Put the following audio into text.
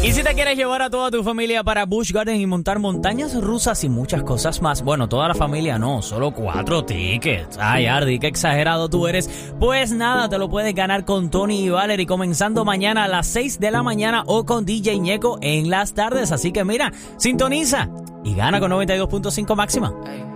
Y si te quieres llevar a toda tu familia para Busch Gardens y montar montañas rusas y muchas cosas más, bueno, toda la familia no, solo 4 tickets. Ay, Ardi, qué exagerado tú eres. Pues nada, te lo puedes ganar con Tony y Valerie comenzando mañana a las 6 de la mañana o con DJ Ñeco en las tardes. Así que mira, sintoniza y gana con 92.5 máxima.